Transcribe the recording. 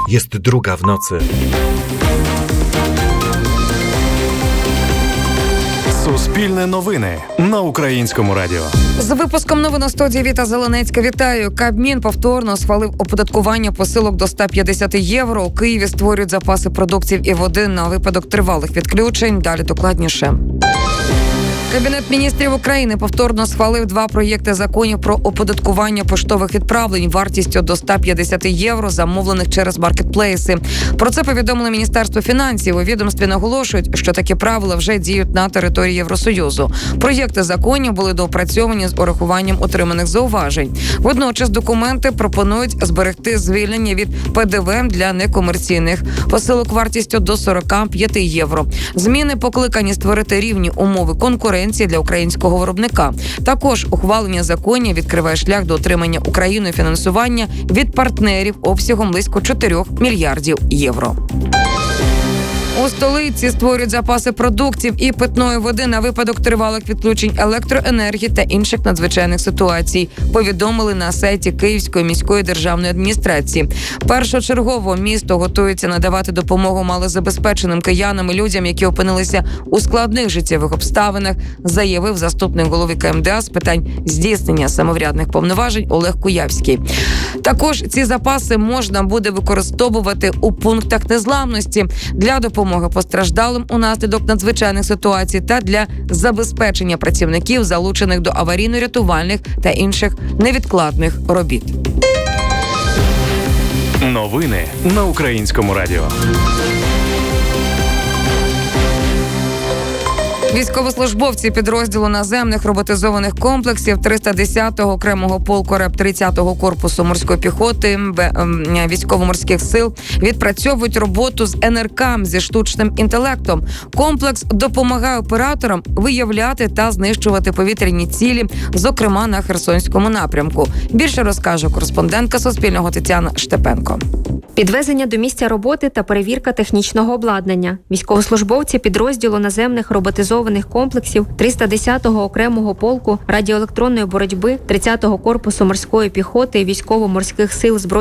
Jest 2 w nocy. Суспільне новини на Українському радіо. З випуском новин у студії Віта Зеленецька. Вітаю. Кабмін повторно схвалив оподаткування посилок до 150 євро. У Києві створюють запаси продуктів і води на випадок тривалих відключень. Далі докладніше. Кабінет міністрів України повторно схвалив 2 проєкти законів про оподаткування поштових відправлень вартістю до 150 євро, замовлених через маркетплейси. Про це повідомили Міністерство фінансів. У відомстві наголошують, що такі правила вже діють на території Євросоюзу. Проєкти законів були доопрацьовані з урахуванням отриманих зауважень. Водночас документи пропонують зберегти звільнення від ПДВ для некомерційних посилок вартістю до 45 євро. Зміни покликані створити рівні умови конкуренції для українського виробника. Також ухвалення законів відкриває шлях до отримання Україною фінансування від партнерів обсягом близько 4 мільярдів євро. У столиці створюють запаси продуктів і питної води на випадок тривалих відключень електроенергії та інших надзвичайних ситуацій, повідомили на сайті Київської міської державної адміністрації. Першочергово місто готується надавати допомогу малозабезпеченим киянам і людям, які опинилися у складних життєвих обставинах, заявив заступник голови КМДА з питань здійснення самоврядних повноважень Олег Куявський. Також ці запаси можна буде використовувати у пунктах незламності для допомоги постраждалим унаслідок надзвичайних ситуацій та для забезпечення працівників, залучених до аварійно-рятувальних та інших невідкладних робіт. Новини на Українському радіо. Військовослужбовці підрозділу наземних роботизованих комплексів 310-го окремого полку РЕБ 30-го корпусу морської піхоти військово-морських сил відпрацьовують роботу з НРК зі штучним інтелектом. Комплекс допомагає операторам виявляти та знищувати повітряні цілі, зокрема на Херсонському напрямку. Більше розкаже кореспондентка Суспільного Тетяна Штепенко. Підвезення до місця роботи та перевірка технічного обладнання. Військовослужбовці підрозділу наземних роботизованих комплексів 310-го окремого полку радіоелектронної боротьби 30-го корпусу морської піхоти і військово-морських сил Збройних